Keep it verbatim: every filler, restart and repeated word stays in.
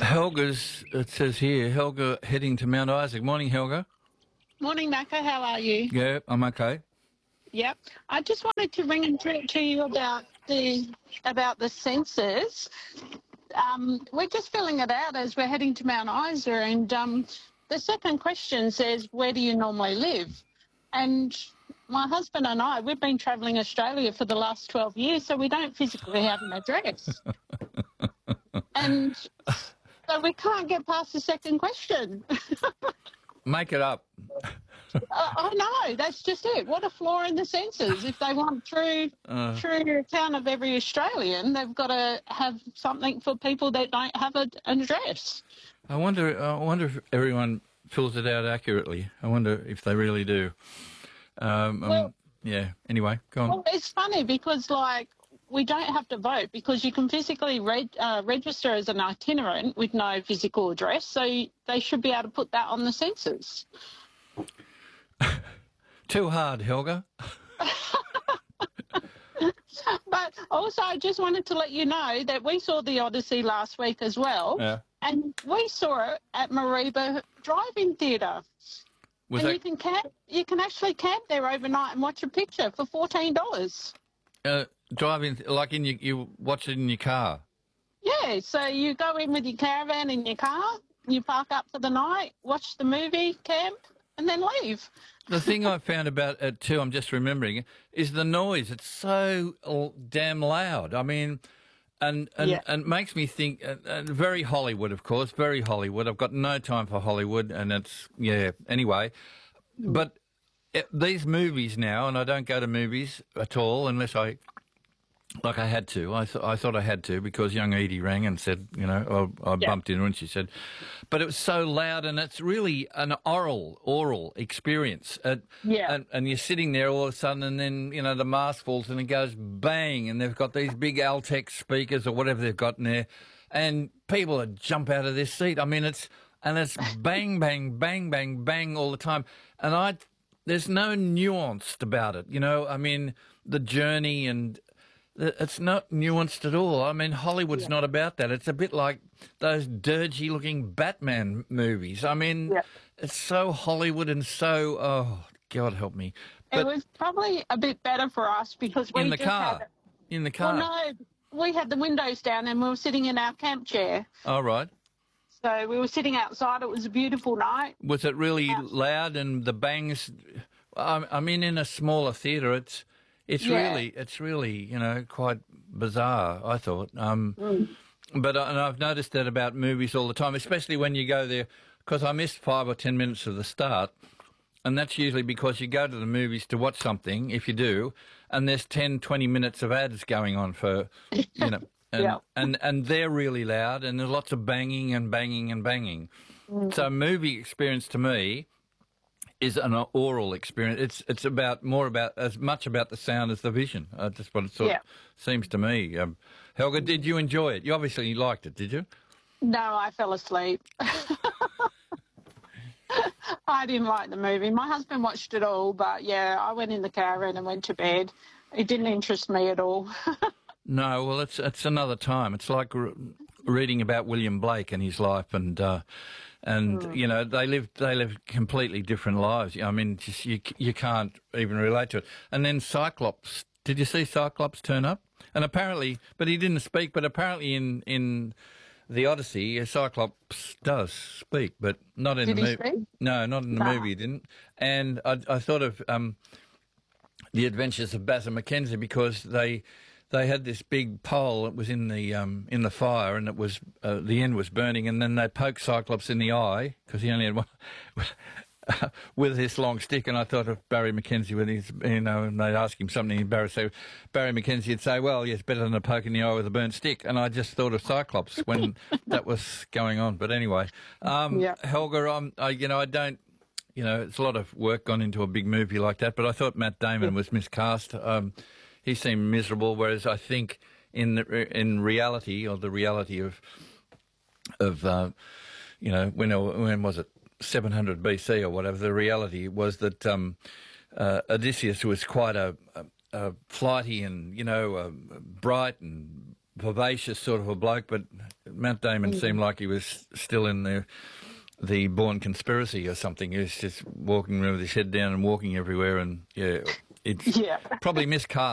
Helga's, it says here, Helga heading to Mount Isaac. Morning, Helga. Morning, Mako. How are you? Yeah, I'm okay. Yep. I just wanted to ring and talk to you about the about the census. Um, we're just filling it out as we're heading to Mount Isa, and um, the second question says, "Where do you normally live?" And my husband and I, we've been travelling Australia for the last twelve years, so we don't physically have an address, and so we can't get past the second question. Make it up. Uh, I know, that's just it. What a flaw in the census. If they want true, Uh. true account of every Australian, they've got to have something for people that don't have a, an address. I wonder. I wonder if everyone fills it out accurately. I wonder if they really do. Um, Well- um, yeah. Anyway, go on. Well, it's funny because, like, we don't have to vote because you can physically reg- uh, register as an itinerant with no physical address, so they should be able to put that on the census. Too hard, Helga. But also, I just wanted to let you know that we saw the Odyssey last week as well, Yeah. and we saw it at Mareeba Drive-In Theatre. Was and that you can camp, you can actually camp there overnight and watch a picture for fourteen dollars. uh, driving like in your, you watch it in your car? Yeah, so you go in with your caravan in your car, you park up for the night, watch the movie, camp, and then leave. The thing I found about it too, I'm just remembering, is the noise. It's so l- damn loud. I mean, and and, Yeah. and it makes me think. Uh, uh, very Hollywood, of course, very Hollywood. I've got no time for Hollywood, and it's yeah. Anyway, but uh, these movies now, and I don't go to movies at all unless I. Like I had to. I, th- I thought I had to because young Edie rang and said, you know, I, I Yeah. bumped into her and she said, but it was so loud and it's really an oral, oral experience. Uh, Yeah. And, and you're sitting there all of a sudden and then, you know, the mask falls and it goes bang and they've got these big Altex speakers or whatever they've got in there and people would jump out of their seat. I mean, it's, and it's bang, bang, bang, bang, bang all the time. And I, there's no nuanced about it, you know, I mean, the journey and, it's not nuanced at all. I mean, Hollywood's Yeah. not about that. It's a bit like those dirgy-looking Batman movies. I mean, Yeah. it's so Hollywood and so, oh, God help me. It But was probably a bit better for us because we in the just car, had... in the car. Well, no, we had the windows down and we were sitting in our camp chair. All right. So we were sitting outside. It was a beautiful night. Was it really Yeah. loud and the bangs? I I mean, in a smaller theatre, it's it's Yeah. really it's really you know quite bizarre. I thought, um, Mm. but uh, and I've noticed that about movies all the time, especially when you go there because I missed five or ten minutes of the start, and that's usually because you go to the movies to watch something. If you do, and there's ten, twenty minutes of ads going on for you know. And, Yeah. and and they're really loud, and there's lots of banging and banging and banging. Mm. So, movie experience to me is an oral experience. It's it's about more about as much about the sound as the vision. Uh, that's what it sort Yeah. of seems to me. Um, Helga, did you enjoy it? You obviously liked it, did you? No, I fell asleep. I didn't like the movie. My husband watched it all, but yeah, I went in the caravan and went to bed. It didn't interest me at all. No. Well, it's it's another time. It's like re- reading about William Blake and his life, and uh, and Mm. you know they live they live completely different lives. I mean, just, you you can't even relate to it. And then Cyclops. Did you see Cyclops turn up? And apparently, but he didn't speak. But apparently, in in the Odyssey, uh, Cyclops does speak, but not in Did the he movie. speak? No, not in the Nah. movie. He didn't. And I, I thought of um, the Adventures of Basil Mackenzie because they they had this big pole that was in the um, in the fire, and it was uh, the end was burning, and then they poked Cyclops in the eye because he only had one. With his long stick, and I thought of Barry Mackenzie when he's, you know, and they'd ask him something, and Barry say, Barry Mackenzie would say, "Well, yes, better than a poke in the eye with a burnt stick." And I just thought of Cyclops when that was going on. But anyway, um, Yeah. Helga, I'm, I, you know, I don't, you know, it's a lot of work gone into a big movie like that. But I thought Matt Damon was miscast. Um, he seemed miserable, whereas I think in the, in reality, or the reality of of uh, you know, when when was it? seven hundred B C or whatever, the reality was that um, uh, Odysseus was quite a, a, a flighty and, you know, uh, bright and vivacious sort of a bloke, but Matt Damon mm. seemed like he was still in the the Bourne Conspiracy or something. He was just walking around with his head down and walking everywhere, and yeah, it's yeah. probably miscast.